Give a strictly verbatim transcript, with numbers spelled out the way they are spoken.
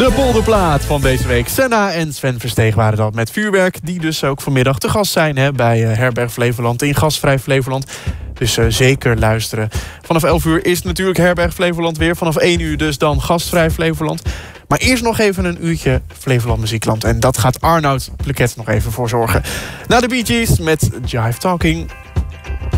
De polderplaat van deze week. Senna en Sven Versteeg waren dat met Vuurwerk. Die dus ook vanmiddag te gast zijn hè, bij Herberg Flevoland in Gastvrij Flevoland. Dus uh, zeker luisteren. Vanaf elf uur is natuurlijk Herberg Flevoland weer. Vanaf één uur dus dan Gastvrij Flevoland. Maar eerst nog even een uurtje Flevoland Muziekland. En dat gaat Arnoud Pluket nog even voor zorgen. Na de Bee Gees met Jive Talking.